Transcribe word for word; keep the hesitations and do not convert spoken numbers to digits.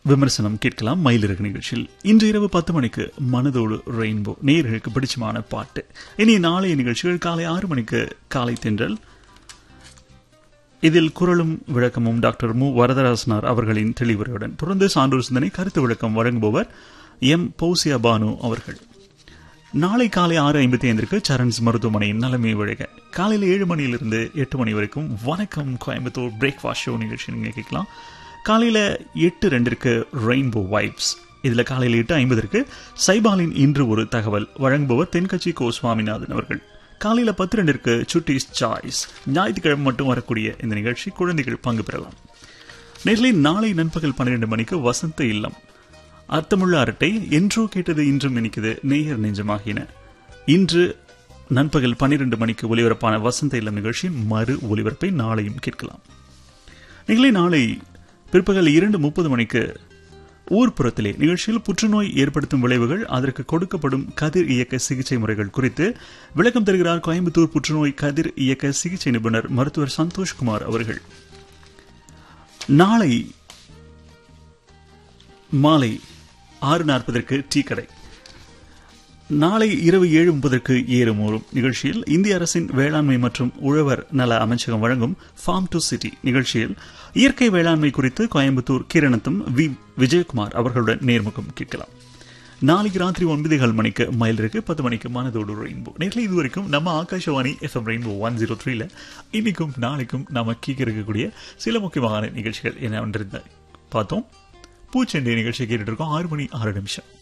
விமர்சனம் கேட்கலாம் மயிலிறகு நிகழ்ச்சியில். இன்று இரவு பத்து மணிக்கு மனதோடு ரெயின்போ, நேயர்களுக்கு பிடிச்சமான பாட்டு. இனி நாளைய நிகழ்ச்சிகள் காலை ஆறு மணிக்கு காலை தென்றல். இதில் குரலும் விளக்கமும் டாக்டர் மு வரதராசனார் அவர்களின் தெளிவுரையுடன். தொடர்ந்து சான்றோர் சிந்தனை கருத்து விளக்கம் வழங்குபவர் எம் பௌசியா பானு அவர்கள். நாளை காலை ஆறு ஐம்பத்தி ஐந்திற்கு சரண்ஸ் மருத்துவமனையின் நலமே விழக. காலையில் ஏழு மணியிலிருந்து எட்டு மணி வரைக்கும் வணக்கம் கோயம்புத்தூர் பிரேக்ஃபாஸ்ட் ஷோ நிகழ்ச்சி நீங்க கேட்கலாம். காலையில எட்டு ரெண்டிற்கு ரெயின்போ வைப்ஸ். இதுல காலையில் எட்டு ஐம்பதற்கு சைபாலின் இன்று ஒரு தகவல் வழங்குபவர் தென்கட்சி கோ சுவாமிநாதன் அவர்கள். காலையில பத்து ரெண்டிற்கு சுட்டீஸ் சாய்ஸ். ஞாயிற்றுக்கிழமை மட்டும் வரக்கூடிய இந்த நிகழ்ச்சி குழந்தைகள் பங்கு பெறலாம். நேரில் நாளை நண்பகல் பன்னிரண்டு மணிக்கு வசந்த இல்லம், அர்த்தமுள்ள அரட்டை, என்றோ கேட்டது இன்றும் நினைக்குது, நேயர் நெஞ்சமாகின. இன்று நண்பகல் பன்னிரண்டு மணிக்கு ஒலிபரப்பான வசந்த இல்லம் நிகழ்ச்சியின் மறு ஒலிபரப்பை நாளையும் கேட்கலாம். நீங்களே நாளை பிற்பகல் இரண்டு முப்பது மணிக்கு ஊர்ப்புறத்திலே நிகழ்ச்சியில் புற்றுநோய் ஏற்படுத்தும் விளைவுகள், அதற்கு கொடுக்கப்படும் கதிர் இயக்க சிகிச்சை முறைகள் குறித்து விளக்கம் தருகிறார் கோயம்புத்தூர் புற்றுநோய் கதிர் இயக்க சிகிச்சை நிபுணர் மருத்துவர் சந்தோஷ்குமார் அவர்கள். நாளை மாலை ஆறு நாற்பதற்கு டீ கடை. நாளை இரவு ஏழு முப்பதற்கு ஏறு மூறும் நிகழ்ச்சியில் இந்திய அரசின் வேளாண்மை மற்றும் உழவர் நல அமைச்சகம் வழங்கும் ஃபார்ம் டு சிட்டி நிகழ்ச்சியில் இயற்கை வேளாண்மை குறித்து கோயம்புத்தூர் கிரணத்தும் வி விஜயகுமார் அவர்களுடன் நேர்முகம் கேட்கலாம். நாளைக்கு ராத்திரி ஒன்பதேகால் மணிக்கு மயிலிறகு, பத்து மணிக்கு மனதோடு ரெயின்போ. நேரில் இதுவரைக்கும் நம்ம Akashvani FM rainbow one zero த்ரீல இன்னைக்கும் நாளைக்கும் நாம கேட்க இருக்கக்கூடிய சில முக்கியமான நிகழ்ச்சிகள் என்ன பார்த்தோம். பூச்செண்டை நிகழ்ச்சி கேட்டுட்டு இருக்கோம். ஆறு மணி ஆறு நிமிஷம்